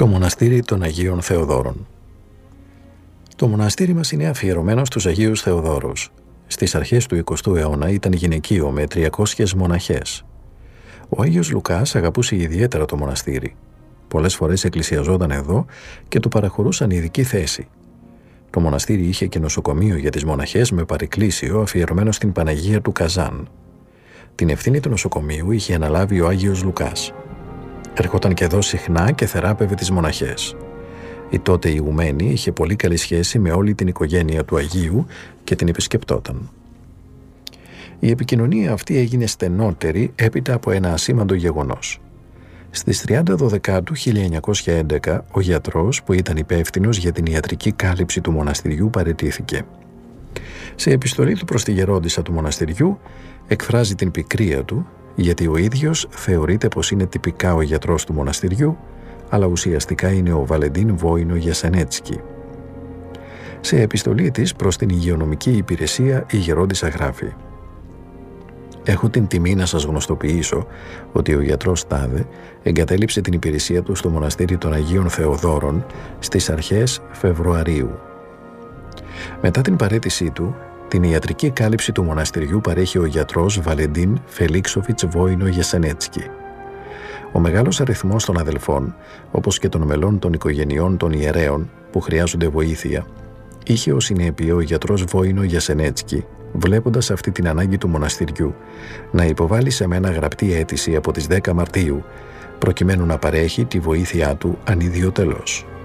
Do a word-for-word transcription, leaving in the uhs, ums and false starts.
Το μοναστήρι των Αγίων Θεοδόρων. Το μοναστήρι μας είναι αφιερωμένο στους Αγίους Θεοδόρους. Στις αρχές του εικοστού αιώνα ήταν γυναικείο με τριακόσιες μοναχές. Ο Άγιος Λουκάς αγαπούσε ιδιαίτερα το μοναστήρι. Πολλές φορές εκκλησιαζόταν εδώ και του παραχωρούσαν ειδική θέση. Το μοναστήρι είχε και νοσοκομείο για τις μοναχές με παρεκκλήσιο αφιερωμένο στην Παναγία του Καζάν. Την ευθύνη του νοσοκομείου είχε αναλάβει ο Άγιος Λουκάς. Ερχόταν και εδώ συχνά και θεράπευε τις μοναχές. Η τότε ηγουμένη είχε πολύ καλή σχέση με όλη την οικογένεια του Αγίου και την επισκεπτόταν. Η επικοινωνία αυτή έγινε στενότερη έπειτα από ένα ασήμαντο γεγονός. Στις τριάντα Δωδεκάτου χίλια εννιακόσια έντεκα, ο γιατρός που ήταν υπεύθυνος για την ιατρική κάλυψη του μοναστηριού παραιτήθηκε. Σε επιστολή του προς τη γερόντισσα του μοναστηριού εκφράζει την πικρία του, γιατί ο ίδιος θεωρείται πως είναι τυπικά ο γιατρός του μοναστηριού, αλλά ουσιαστικά είναι ο Βαλεντίν Βόινο Γιασενέτσκι. Σε επιστολή της προς την υγειονομική υπηρεσία η γερόντισσα γράφει: «Έχω την τιμή να σας γνωστοποιήσω ότι ο γιατρός Τάδε εγκατέλειψε την υπηρεσία του στο μοναστήρι των Αγίων Θεοδόρων στις αρχές Φεβρουαρίου. Μετά την παραίτησή του, την ιατρική κάλυψη του μοναστηριού παρέχει ο γιατρός Βαλεντίν Φελίξοβιτς Βόινο Γιασενέτσκι. Ο μεγάλος αριθμός των αδελφών, όπως και των μελών των οικογενειών των ιερέων που χρειάζονται βοήθεια, είχε ως συνέπειο ο γιατρός Βόινο Γιασενέτσκι, βλέποντας αυτή την ανάγκη του μοναστηριού, να υποβάλει σε μένα γραπτή αίτηση από τις δέκα Μαρτίου, προκειμένου να παρέχει τη βοήθειά του ανιδιοτελώς.